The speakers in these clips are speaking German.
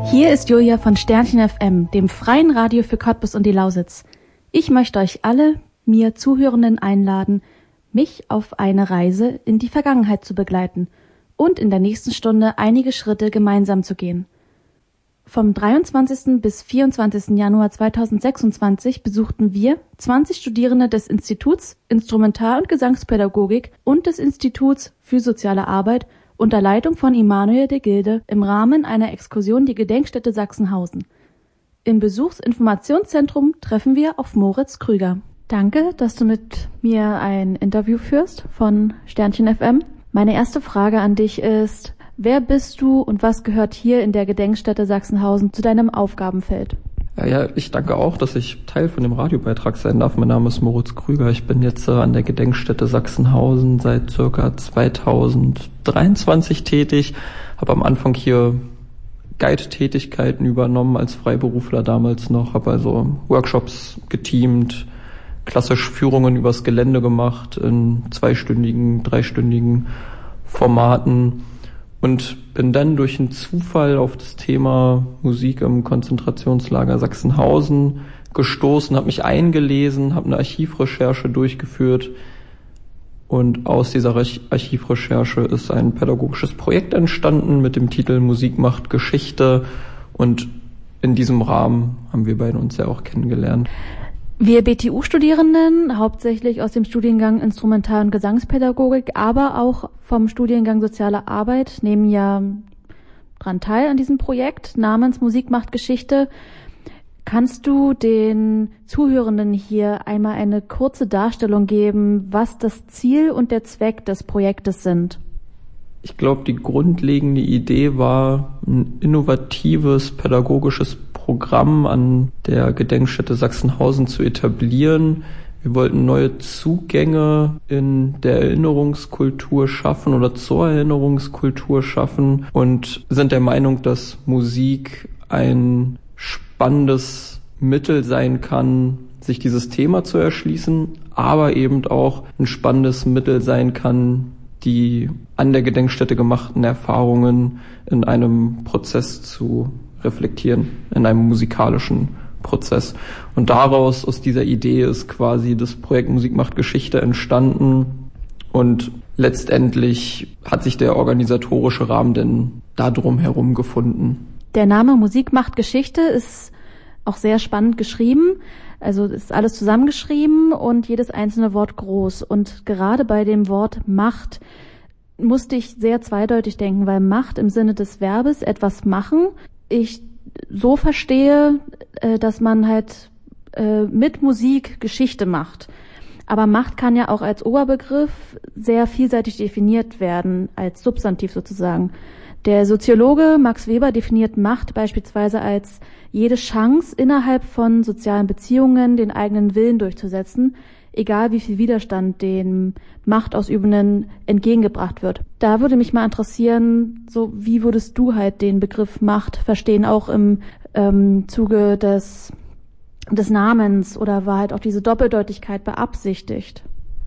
Hier ist Julia von Sternchen FM, dem freien Radio für Cottbus und die Lausitz. Ich möchte euch alle, mir Zuhörenden einladen, mich auf eine Reise in die Vergangenheit zu begleiten und in der nächsten Stunde einige Schritte gemeinsam zu gehen. Vom 23. bis 24. Januar 2026 besuchten wir, 20 Studierende des Instituts Instrumental- und Gesangspädagogik und des Instituts für Soziale Arbeit unter Leitung von Immanuel de Gilde im Rahmen einer Exkursion die Gedenkstätte Sachsenhausen. Im Besuchsinformationszentrum treffen wir auf Moritz Krüger. Danke, dass du mit mir ein Interview führst von Sternchen FM. Meine erste Frage an dich ist: Wer bist du und was gehört hier in der Gedenkstätte Sachsenhausen zu deinem Aufgabenfeld? Ja, ich danke auch, dass ich Teil von dem Radiobeitrag sein darf. Mein Name ist Moritz Krüger. Ich bin jetzt an der Gedenkstätte Sachsenhausen seit circa 2023 tätig. Habe am Anfang hier Guide-Tätigkeiten übernommen als Freiberufler damals noch. Habe also Workshops geteamt, klassisch Führungen übers Gelände gemacht in 2-stündigen, 3-stündigen Formaten. Und bin dann durch einen Zufall auf das Thema Musik im Konzentrationslager Sachsenhausen gestoßen, habe mich eingelesen, habe eine Archivrecherche durchgeführt und aus dieser Archivrecherche ist ein pädagogisches Projekt entstanden mit dem Titel Musik macht Geschichte und in diesem Rahmen haben wir beide uns ja auch kennengelernt. Wir BTU-Studierenden, hauptsächlich aus dem Studiengang Instrumental- und Gesangspädagogik, aber auch vom Studiengang Soziale Arbeit, nehmen ja dran teil an diesem Projekt namens Musik macht Geschichte. Kannst du den Zuhörenden hier einmal eine kurze Darstellung geben, was das Ziel und der Zweck des Projektes sind? Ich glaube, die grundlegende Idee war, ein innovatives pädagogisches Programm an der Gedenkstätte Sachsenhausen zu etablieren. Wir wollten neue Zugänge in der Erinnerungskultur schaffen oder zur Erinnerungskultur schaffen und sind der Meinung, dass Musik ein spannendes Mittel sein kann, sich dieses Thema zu erschließen, aber eben auch ein spannendes Mittel sein kann, die an der Gedenkstätte gemachten Erfahrungen in einem Prozess zu reflektieren, in einem musikalischen Prozess. Und daraus, aus dieser Idee, ist quasi das Projekt Musik macht Geschichte entstanden und letztendlich hat sich der organisatorische Rahmen denn da drum herum gefunden. Der Name Musik macht Geschichte ist auch sehr spannend geschrieben. Also ist alles zusammengeschrieben und jedes einzelne Wort groß. Und gerade bei dem Wort Macht musste ich sehr zweideutig denken, weil Macht im Sinne des Verbes etwas machen, ich so verstehe, dass man halt mit Musik Geschichte macht. Aber Macht kann ja auch als Oberbegriff sehr vielseitig definiert werden, als Substantiv sozusagen. Der Soziologe Max Weber definiert Macht beispielsweise als jede Chance, innerhalb von sozialen Beziehungen den eigenen Willen durchzusetzen, egal wie viel Widerstand den Machtausübenden entgegengebracht wird. Da würde mich mal interessieren, so wie würdest du halt den Begriff Macht verstehen, auch im Zuge des Namens, oder war halt auch diese Doppeldeutigkeit beabsichtigt?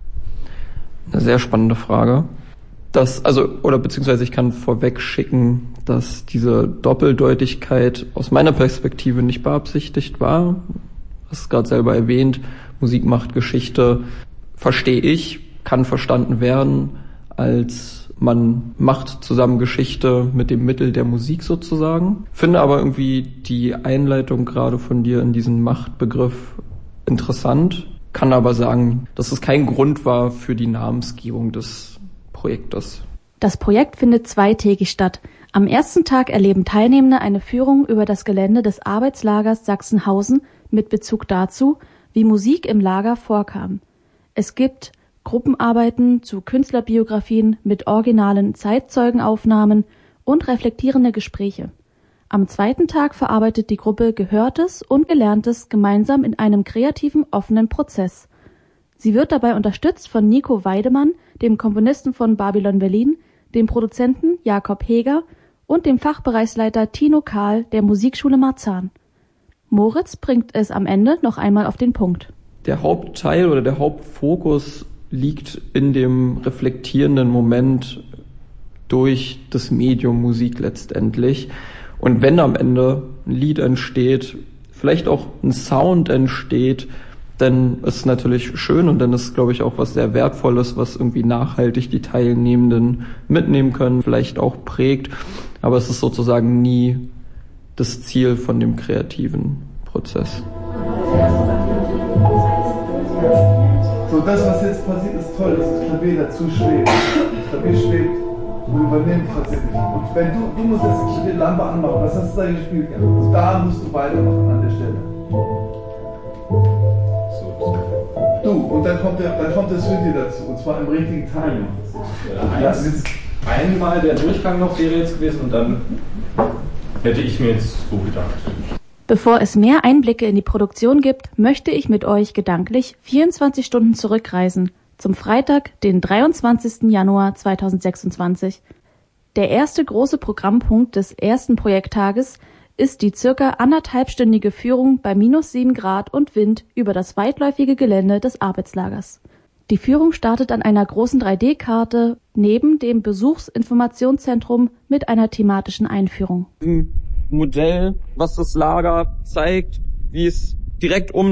Eine sehr spannende Frage. Beziehungsweise ich kann vorweg schicken, dass diese Doppeldeutigkeit aus meiner Perspektive nicht beabsichtigt war. Du hast es gerade selber erwähnt, Musik macht Geschichte, verstehe ich, kann verstanden werden, als man macht zusammen Geschichte mit dem Mittel der Musik sozusagen. Finde aber irgendwie die Einleitung gerade von dir in diesen Machtbegriff interessant, kann aber sagen, dass es kein Grund war für die Namensgebung des Projektes. Das Projekt findet zweitägig statt. Am ersten Tag erleben Teilnehmende eine Führung über das Gelände des Arbeitslagers Sachsenhausen mit Bezug dazu, wie Musik im Lager vorkam. Es gibt Gruppenarbeiten zu Künstlerbiografien mit originalen Zeitzeugenaufnahmen und reflektierende Gespräche. Am zweiten Tag verarbeitet die Gruppe Gehörtes und Gelerntes gemeinsam in einem kreativen, offenen Prozess. Sie wird dabei unterstützt von Nico Weidemann, dem Komponisten von Babylon Berlin, dem Produzenten Jakob Heger und dem Fachbereichsleiter Tino Kahl der Musikschule Marzahn. Moritz bringt es am Ende noch einmal auf den Punkt. Der Hauptteil oder der Hauptfokus liegt in dem reflektierenden Moment durch das Medium Musik letztendlich. Und wenn am Ende ein Lied entsteht, vielleicht auch ein Sound entsteht, dann ist es natürlich schön und dann ist es, glaube ich, auch was sehr Wertvolles, was irgendwie nachhaltig die Teilnehmenden mitnehmen können, vielleicht auch prägt. Aber es ist sozusagen nie das Ziel von dem kreativen Prozess. So, das, was jetzt passiert, ist toll, dass das Klavier dazu schwebt. Das Klavier schwebt und übernimmt tatsächlich. Und wenn du musst jetzt die Lampe anmachen, was hast du da gespielt? Also da musst du weitermachen an der Stelle. Du, und dann kommt das Synthi dazu, und zwar im richtigen Timing. Einmal der Durchgang noch wäre jetzt gewesen und dann hätte ich mir jetzt so gedacht. Bevor es mehr Einblicke in die Produktion gibt, möchte ich mit euch gedanklich 24 Stunden zurückreisen, zum Freitag, den 23. Januar 2026. Der erste große Programmpunkt des ersten Projekttages ist die circa 1,5-stündige Führung bei -7 Grad und Wind über das weitläufige Gelände des Arbeitslagers. Die Führung startet an einer großen 3D-Karte neben dem Besuchsinformationszentrum mit einer thematischen Einführung. Modell, was das Lager zeigt, wie es direkt um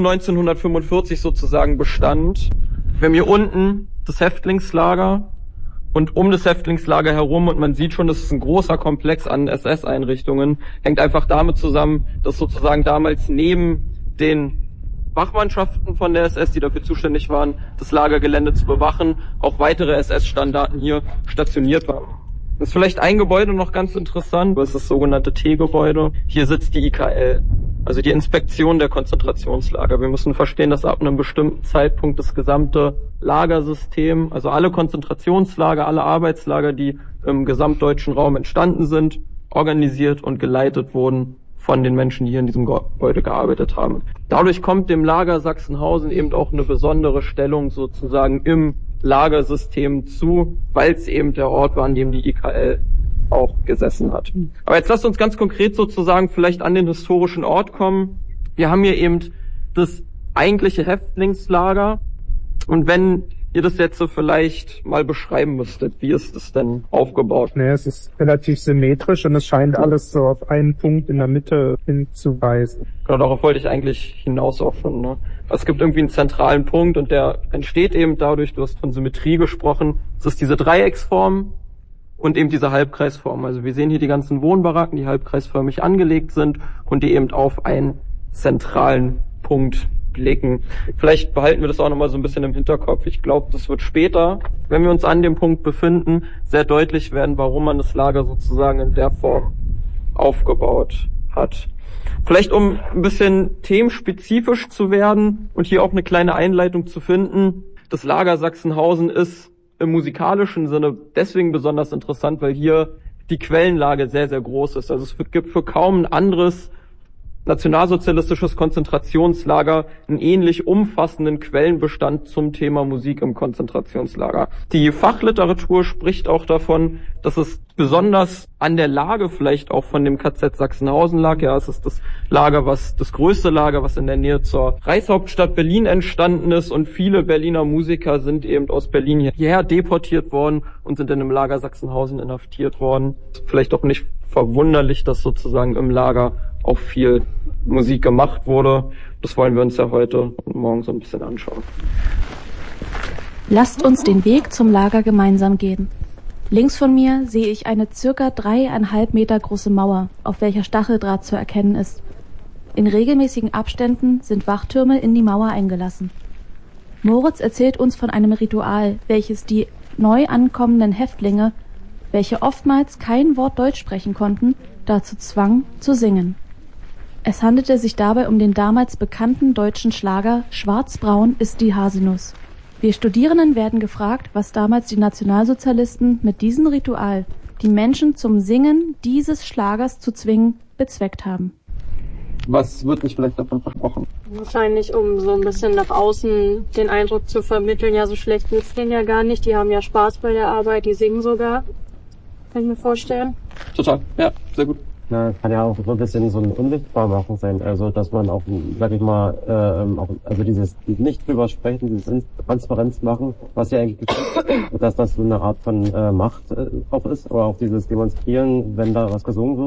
1945 sozusagen bestand. Wir haben hier unten das Häftlingslager und um das Häftlingslager herum, und man sieht schon, das ist ein großer Komplex an SS-Einrichtungen, hängt einfach damit zusammen, dass sozusagen damals neben den Wachmannschaften von der SS, die dafür zuständig waren, das Lagergelände zu bewachen, auch weitere SS-Standarten hier stationiert waren. Das ist vielleicht ein Gebäude noch ganz interessant, das ist das sogenannte T-Gebäude. Hier sitzt die IKL, also die Inspektion der Konzentrationslager. Wir müssen verstehen, dass ab einem bestimmten Zeitpunkt das gesamte Lagersystem, also alle Konzentrationslager, alle Arbeitslager, die im gesamtdeutschen Raum entstanden sind, organisiert und geleitet wurden von den Menschen, die hier in diesem Gebäude gearbeitet haben. Dadurch kommt dem Lager Sachsenhausen eben auch eine besondere Stellung sozusagen im Lagersystem zu, weil es eben der Ort war, an dem die IKL auch gesessen hat. Aber jetzt lasst uns ganz konkret sozusagen vielleicht an den historischen Ort kommen. Wir haben hier eben das eigentliche Häftlingslager. Und wenn ihr das jetzt so vielleicht mal beschreiben müsstet, wie ist das denn aufgebaut? Naja, es ist relativ symmetrisch und es scheint alles so auf einen Punkt in der Mitte hinzuweisen. Genau, darauf wollte ich eigentlich hinaus offen. Ne? Es gibt irgendwie einen zentralen Punkt und der entsteht eben dadurch, du hast von Symmetrie gesprochen, es ist diese Dreiecksform und eben diese Halbkreisform. Also wir sehen hier die ganzen Wohnbaracken, die halbkreisförmig angelegt sind und die eben auf einen zentralen Punkt blicken. Vielleicht behalten wir das auch nochmal so ein bisschen im Hinterkopf. Ich glaube, das wird später, wenn wir uns an dem Punkt befinden, sehr deutlich werden, warum man das Lager sozusagen in der Form aufgebaut hat. Vielleicht um ein bisschen themenspezifisch zu werden und hier auch eine kleine Einleitung zu finden. Das Lager Sachsenhausen ist im musikalischen Sinne deswegen besonders interessant, weil hier die Quellenlage sehr, sehr groß ist. Also es gibt für kaum ein anderes nationalsozialistisches Konzentrationslager einen ähnlich umfassenden Quellenbestand zum Thema Musik im Konzentrationslager. Die Fachliteratur spricht auch davon, dass es besonders an der Lage vielleicht auch von dem KZ Sachsenhausen lag. Ja, es ist das Lager, das größte Lager, was in der Nähe zur Reichshauptstadt Berlin entstanden ist, und viele Berliner Musiker sind eben aus Berlin hierher deportiert worden und sind in dem Lager Sachsenhausen inhaftiert worden. Vielleicht auch nicht verwunderlich, dass sozusagen im Lager auch viel Musik gemacht wurde. Das wollen wir uns ja heute und morgen so ein bisschen anschauen. Lasst uns den Weg zum Lager gemeinsam gehen. Links von mir sehe ich eine circa 3,5 Meter große Mauer, auf welcher Stacheldraht zu erkennen ist. In regelmäßigen Abständen sind Wachtürme in die Mauer eingelassen. Moritz erzählt uns von einem Ritual, welches die neu ankommenden Häftlinge, welche oftmals kein Wort Deutsch sprechen konnten, dazu zwang, zu singen. Es handelte sich dabei um den damals bekannten deutschen Schlager »Schwarzbraun ist die Haselnuss«. Wir Studierenden werden gefragt, was damals die Nationalsozialisten mit diesem Ritual, die Menschen zum Singen dieses Schlagers zu zwingen, bezweckt haben. Was wird nicht vielleicht davon versprochen? Wahrscheinlich, um so ein bisschen nach außen den Eindruck zu vermitteln, ja, so schlecht geht's denen ja gar nicht, die haben ja Spaß bei der Arbeit, die singen sogar. Kann ich mir vorstellen. Total, ja, sehr gut. Na, kann ja auch so ein bisschen so ein Unsichtbarmachen sein, also dass man auch, sag ich mal, auch, also dieses nicht drüber sprechen, dieses Transparenz machen, was ja eigentlich dass das so eine Art von Macht auch ist, aber auch dieses Demonstrieren, wenn da was gesungen wird,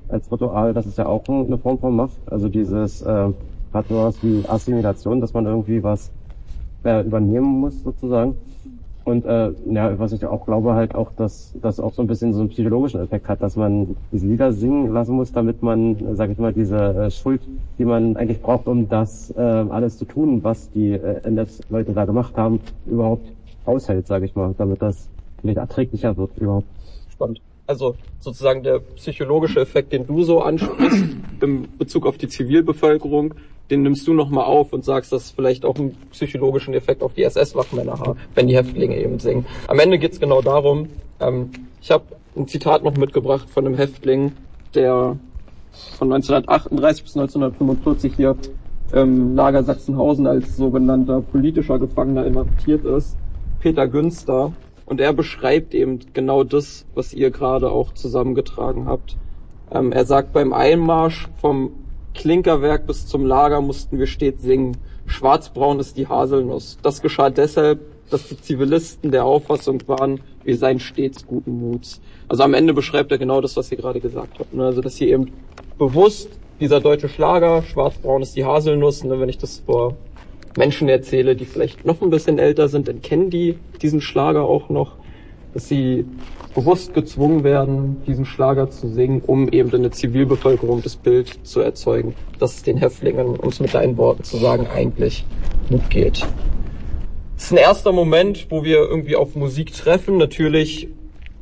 als Ritual, das ist ja auch eine Form von Macht. Also dieses hat sowas wie Assimilation, dass man irgendwie was übernehmen muss sozusagen. Und was ich auch glaube halt auch, dass das auch so ein bisschen so einen psychologischen Effekt hat, dass man diese Lieder singen lassen muss, damit man, sag ich mal, diese Schuld, die man eigentlich braucht, um das alles zu tun, was die NS-Leute da gemacht haben, überhaupt aushält, sage ich mal, damit das vielleicht erträglicher wird überhaupt. Spannend. Also sozusagen der psychologische Effekt, den du so ansprichst im Bezug auf die Zivilbevölkerung, den nimmst du nochmal auf und sagst, dass vielleicht auch einen psychologischen Effekt auf die SS-Wachmänner hat, wenn die Häftlinge eben singen. Am Ende geht's genau darum, ich habe ein Zitat noch mitgebracht von einem Häftling, der von 1938 bis 1945 hier im Lager Sachsenhausen als sogenannter politischer Gefangener inhaftiert ist, Peter Günster. Und er beschreibt eben genau das, was ihr gerade auch zusammengetragen habt. Er sagt, beim Einmarsch vom Klinkerwerk bis zum Lager mussten wir stets singen. Schwarzbraun ist die Haselnuss. Das geschah deshalb, dass die Zivilisten der Auffassung waren, wir seien stets guten Muts. Also am Ende beschreibt er genau das, was ihr gerade gesagt habt. Also dass hier eben bewusst dieser deutsche Schlager, Schwarzbraun ist die Haselnuss, wenn ich das vor Menschen erzähle, die vielleicht noch ein bisschen älter sind, dann kennen die diesen Schlager auch noch, dass sie bewusst gezwungen werden, diesen Schlager zu singen, um eben in der Zivilbevölkerung das Bild zu erzeugen, dass es den Häftlingen, um es mit deinen Worten zu sagen, eigentlich gut geht. Es ist ein erster Moment, wo wir irgendwie auf Musik treffen. Natürlich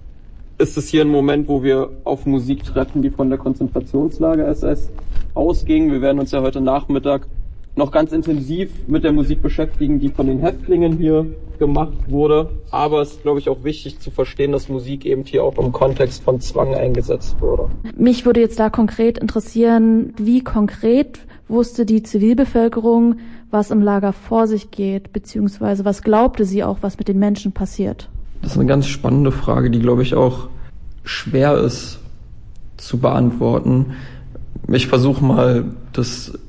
ist es hier ein Moment, wo wir auf Musik treffen, die von der Konzentrationslager SS ausging. Wir werden uns ja heute Nachmittag noch ganz intensiv mit der Musik beschäftigen, die von den Häftlingen hier gemacht wurde. Aber es ist, glaube ich, auch wichtig zu verstehen, dass Musik eben hier auch im Kontext von Zwang eingesetzt wurde. Mich würde jetzt da konkret interessieren, wie konkret wusste die Zivilbevölkerung, was im Lager vor sich geht, beziehungsweise was glaubte sie auch, was mit den Menschen passiert? Das ist eine ganz spannende Frage, die, glaube ich, auch schwer ist zu beantworten. Ich versuche mal, das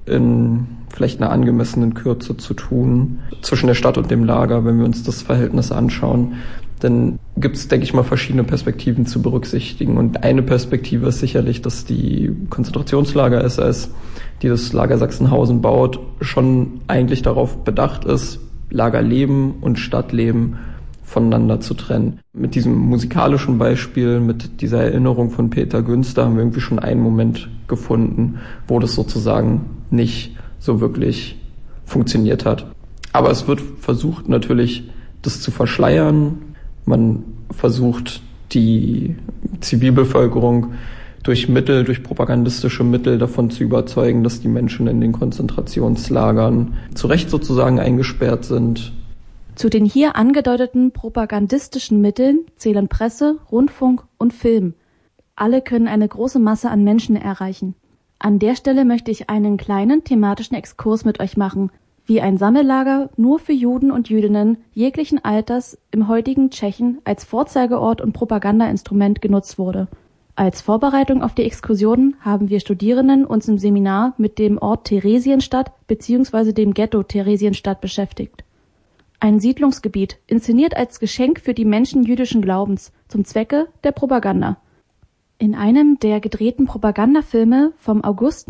in vielleicht einer angemessenen Kürze zu tun zwischen der Stadt und dem Lager, wenn wir uns das Verhältnis anschauen. Dann gibt es, denke ich mal, verschiedene Perspektiven zu berücksichtigen. Und eine Perspektive ist sicherlich, dass die Konzentrationslager SS, die das Lager Sachsenhausen baut, schon eigentlich darauf bedacht ist, Lagerleben und Stadtleben voneinander zu trennen. Mit diesem musikalischen Beispiel, mit dieser Erinnerung von Peter Günster haben wir irgendwie schon einen Moment gefunden, wo das sozusagen nicht so wirklich funktioniert hat. Aber es wird versucht natürlich, das zu verschleiern. Man versucht, die Zivilbevölkerung durch propagandistische Mittel davon zu überzeugen, dass die Menschen in den Konzentrationslagern zu Recht sozusagen eingesperrt sind. Zu den hier angedeuteten propagandistischen Mitteln zählen Presse, Rundfunk und Film. Alle können eine große Masse an Menschen erreichen. An der Stelle möchte ich einen kleinen thematischen Exkurs mit euch machen, wie ein Sammellager nur für Juden und Jüdinnen jeglichen Alters im heutigen Tschechien als Vorzeigeort und Propagandainstrument genutzt wurde. Als Vorbereitung auf die Exkursionen haben wir Studierenden uns im Seminar mit dem Ort Theresienstadt bzw. dem Ghetto Theresienstadt beschäftigt. Ein Siedlungsgebiet, inszeniert als Geschenk für die Menschen jüdischen Glaubens, zum Zwecke der Propaganda. In einem der gedrehten Propagandafilme vom August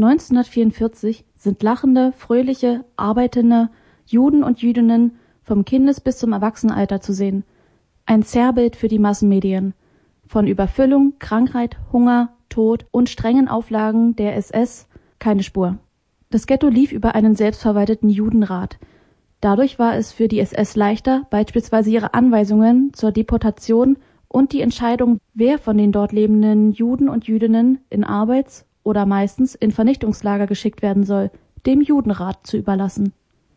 1944 sind lachende, fröhliche, arbeitende Juden und Jüdinnen vom Kindes- bis zum Erwachsenenalter zu sehen. Ein Zerrbild für die Massenmedien. Von Überfüllung, Krankheit, Hunger, Tod und strengen Auflagen der SS keine Spur. Das Ghetto lief über einen selbstverwalteten Judenrat. Dadurch war es für die SS leichter, beispielsweise ihre Anweisungen zur Deportation und die Entscheidung, wer von den dort lebenden Juden und Jüdinnen in Arbeits- oder meistens in Vernichtungslager geschickt werden soll, dem Judenrat zu überlassen.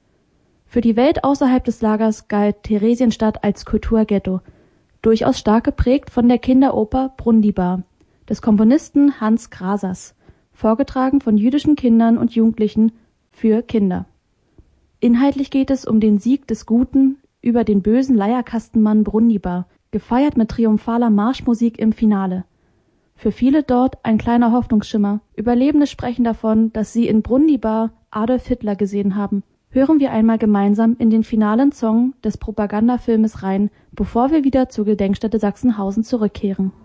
Für die Welt außerhalb des Lagers galt Theresienstadt als Kulturghetto, durchaus stark geprägt von der Kinderoper Brundibar des Komponisten Hans Grasers, vorgetragen von jüdischen Kindern und Jugendlichen für Kinder. Inhaltlich geht es um den Sieg des Guten über den bösen Leierkastenmann Brundibar, gefeiert mit triumphaler Marschmusik im Finale. Für viele dort ein kleiner Hoffnungsschimmer. Überlebende sprechen davon, dass sie in Brundibar Adolf Hitler gesehen haben. Hören wir einmal gemeinsam in den finalen Song des Propagandafilmes rein, bevor wir wieder zur Gedenkstätte Sachsenhausen zurückkehren.